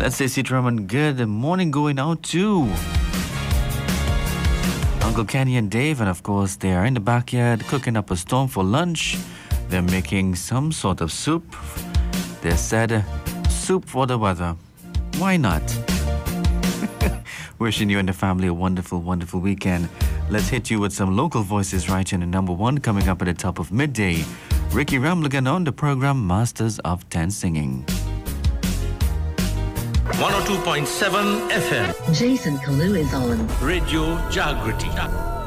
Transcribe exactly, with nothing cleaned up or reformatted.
Let's say Sitraman, good morning going out to Uncle Kenny and Dave, and of course they are in the backyard cooking up a storm for lunch. They're making some sort of soup. They said uh, soup for the weather. Why not? Wishing you and the family a wonderful, wonderful weekend. Let's hit you with some local voices right here in number one, coming up at the top of midday. Ricky Ramligan on the program Masters of Ten Singing. one oh two point seven F M. Jason Kalu is on Radio Jagriti.